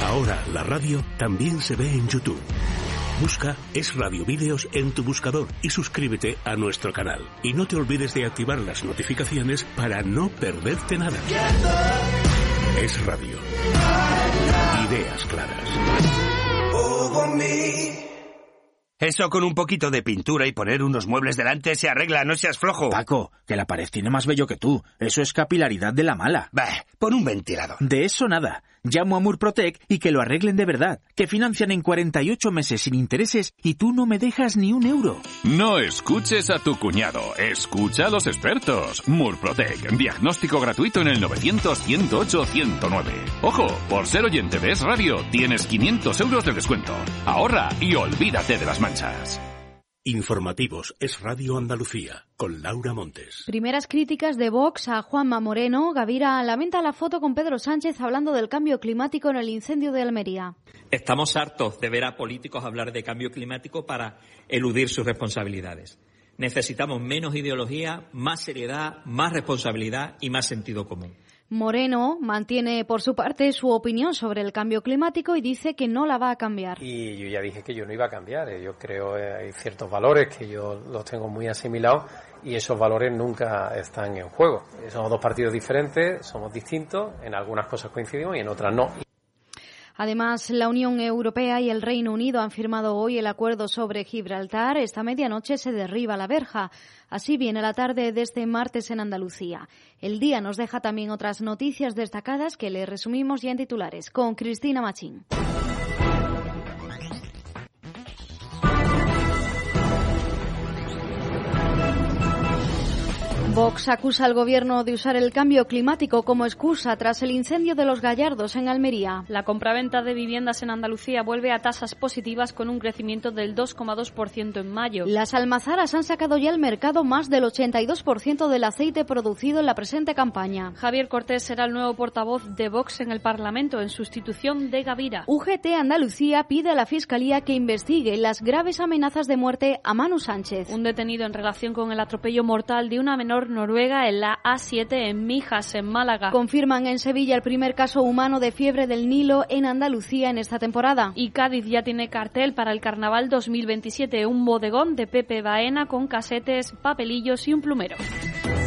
Ahora la radio también se ve en YouTube. Busca Es Radio Vídeos en tu buscador y suscríbete a nuestro canal. Y no te olvides de activar las notificaciones para no perderte nada. Es Radio. Ideas claras. Eso con un poquito de pintura y poner unos muebles delante se arregla, no seas flojo. Paco, que la pared tiene más vello que tú. Eso es capilaridad de la mala. Bah, pon un ventilador. De eso nada. Llamo a Murprotec y que lo arreglen de verdad. Que financian en 48 meses sin intereses y tú no me dejas ni un euro. No escuches a tu cuñado. Escucha a los expertos. Murprotec. Diagnóstico gratuito en el 900-108-109. Ojo, por ser oyente de Es Radio, tienes 500 euros de descuento. Ahorra y olvídate de las manchas. Informativos Es Radio Andalucía, con Laura Montes. Primeras críticas de Vox a Juanma Moreno. Gavira lamenta la foto con Pedro Sánchez hablando del cambio climático en el incendio de Almería. Estamos hartos de ver a políticos hablar de cambio climático para eludir sus responsabilidades. Necesitamos menos ideología, más seriedad, más responsabilidad y más sentido común. Moreno mantiene por su parte su opinión sobre el cambio climático y dice que no la va a cambiar. Y yo ya dije que yo no iba a cambiar. Yo creo que hay ciertos valores que yo los tengo muy asimilados y esos valores nunca están en juego. Somos dos partidos diferentes, somos distintos, en algunas cosas coincidimos y en otras no. Además, la Unión Europea y el Reino Unido han firmado hoy el acuerdo sobre Gibraltar. Esta medianoche se derriba la verja. Así viene la tarde de este martes en Andalucía. El día nos deja también otras noticias destacadas que le resumimos ya en titulares con Cristina Machín. Vox acusa al Gobierno de usar el cambio climático como excusa tras el incendio de Los Gallardos en Almería. La compraventa de viviendas en Andalucía vuelve a tasas positivas con un crecimiento del 2,2% en mayo. Las almazaras han sacado ya al mercado más del 82% del aceite producido en la presente campaña. Javier Cortés será el nuevo portavoz de Vox en el Parlamento en sustitución de Gavira. UGT Andalucía pide a la Fiscalía que investigue las graves amenazas de muerte a Manu Sánchez. Un detenido en relación con el atropello mortal de una menor noruega en la A7 en Mijas, en Málaga. Confirman en Sevilla el primer caso humano de fiebre del Nilo en Andalucía en esta temporada. Y Cádiz ya tiene cartel para el Carnaval 2027, un bodegón de Pepe Baena con casetes, papelillos y un plumero.